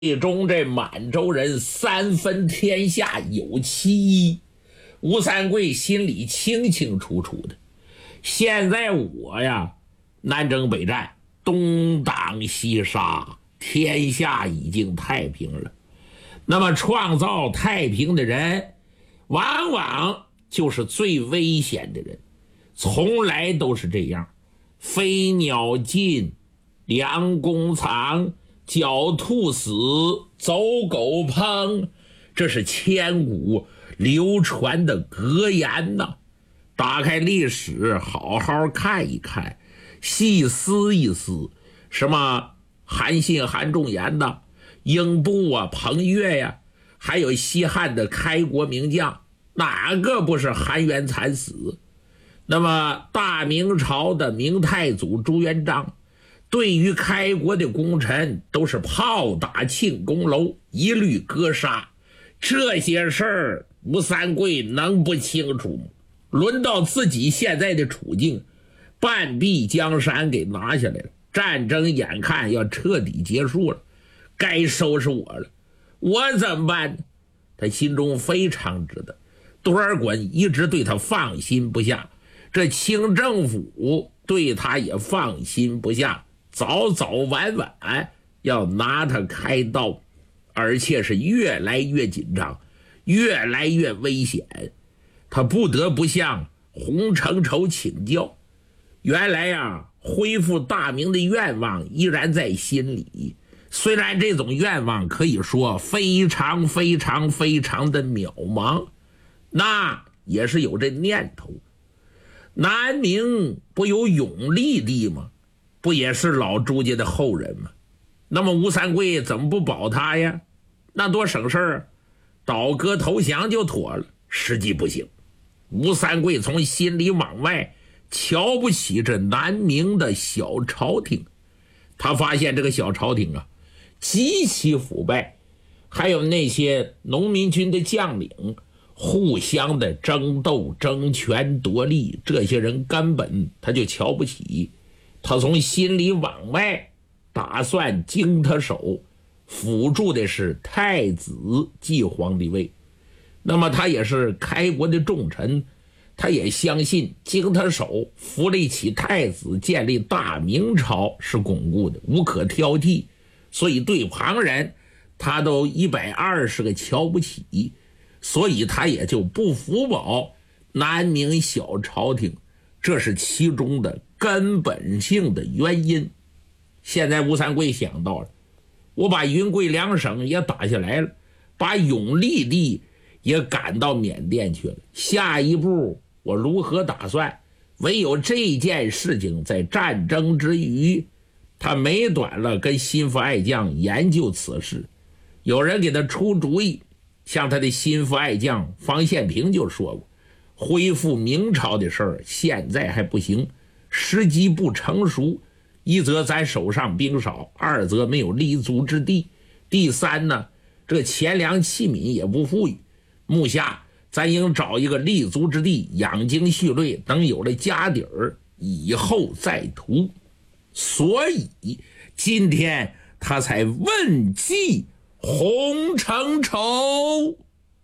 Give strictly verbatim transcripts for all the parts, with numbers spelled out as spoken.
最终这满洲人三分天下有其一，吴三桂心里清清楚楚的。现在我呀，南征北战，东挡西杀，天下已经太平了。那么创造太平的人，往往就是最危险的人，从来都是这样。飞鸟尽，良弓藏，狡兔死，走狗烹，这是千古流传的格言呐。打开历史好好看一看，细思一思，什么韩信、韩仲言呐，英布啊、彭越呀、啊，还有西汉的开国名将，哪个不是含冤惨死？那么大明朝的明太祖朱元璋，对于开国的功臣都是炮打庆功楼，一律格杀。这些事儿吴三桂能不清楚吗？轮到自己现在的处境，半壁江山给拿下来了，战争眼看要彻底结束了，该收拾我了，我怎么办呢？他心中非常知道，多尔衮一直对他放心不下，这清政府对他也放心不下，早早晚晚要拿他开刀，而且是越来越紧张，越来越危险。他不得不向洪承畴请教。原来呀，恢复大明的愿望依然在心里，虽然这种愿望可以说非常非常非常的渺茫，那也是有这念头。南明不有永历帝吗？不也是老朱家的后人吗？那么吴三桂怎么不保他呀？那多省事儿，倒戈投降就妥了。实际不行，吴三桂从心里往外瞧不起这南明的小朝廷，他发现这个小朝廷啊极其腐败，还有那些农民军的将领互相的争斗争权夺利，这些人根本他就瞧不起。他从心里往外打算经他手，辅助的是太子继皇帝位。那么他也是开国的重臣，他也相信经他手扶立起太子，建立大明朝是巩固的，无可挑剔，所以对旁人他都一百二十个瞧不起，所以他也就不服保南明小朝廷，这是其中的根本性的原因。现在吴三桂想到了，我把云贵两省也打下来了，把永历帝也赶到缅甸去了，下一步我如何打算？唯有这件事情在战争之余，他没短了跟心腹爱将研究此事。有人给他出主意，像他的心腹爱将方献平就说过，恢复明朝的事儿现在还不行，时机不成熟，一则咱手上兵少，二则没有立足之地，第三呢，这钱粮器皿也不富裕，目下咱应找一个立足之地，养精蓄锐，等有了家底儿以后再图。所以今天他才问计洪承畴。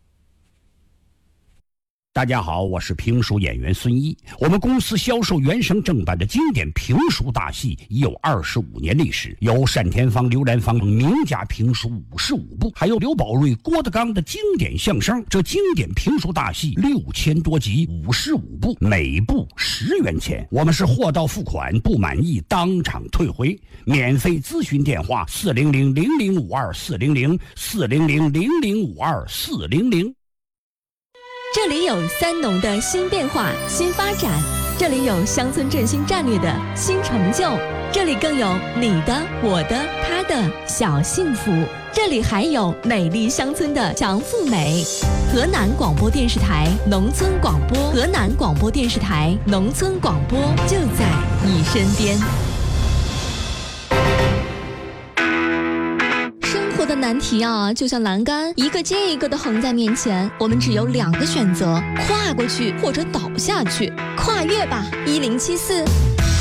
大家好，我是评书演员孙一。我们公司销售原声正版的经典评书大戏已有二十五年历史，有单田芳、刘兰芳名家评书五十五部，还有刘宝瑞、郭德纲的经典相声。这经典评书大戏六千多集，五十五部，每部十元钱。我们是货到付款，不满意当场退回。免费咨询电话：四零零零零五二四零零四零零零零五二四零零。 这里有三农的新变化、新发展，这里有乡村振兴战略的新成就，这里更有你的、我的、他的小幸福，这里还有美丽乡村的强富美。河南广播电视台农村广播，河南广播电视台农村广播就在你身边。的难题啊，就像栏杆一个接一个的横在面前，我们只有两个选择：跨过去或者倒下去。跨越吧，一零七四。